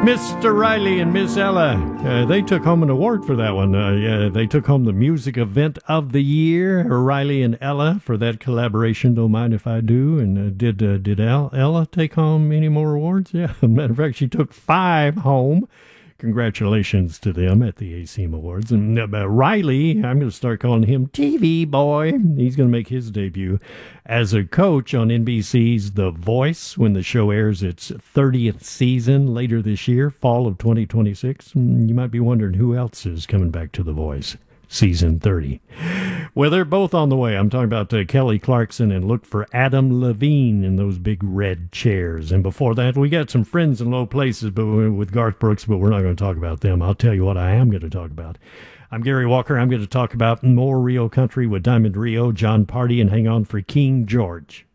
Mr. Riley and Miss Ella, they took home an award for that one. They took home the Music Event of the Year, Riley and Ella, for that collaboration, Don't Mind If I Do. And did Ella take home any more awards? Yeah, matter of fact, she took 5 home. Congratulations to them at the ACM Awards. And Riley, I'm going to start calling him TV Boy. He's going to make his debut as a coach on NBC's The Voice when the show airs its 30th season later this year, fall of 2026. You might be wondering who else is coming back to The Voice. Season 30. Well, they're both on the way. I'm talking about Kelly Clarkson, and look for Adam Levine in those big red chairs. And before that, we got some friends in low places with Garth Brooks, but we're not going to talk about them. I'll tell you what I am going to talk about. I'm Gary Walker. I'm going to talk about more Rio country with Diamond Rio, John Party, and hang on for King George.